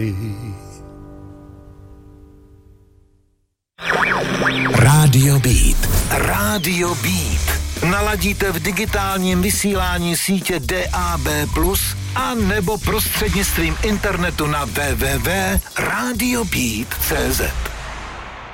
Rádio Beat. Rádio Beat. Naladíte v digitálním vysílání sítě DAB+, a nebo prostřednictvím internetu na www.radiobeat.cz.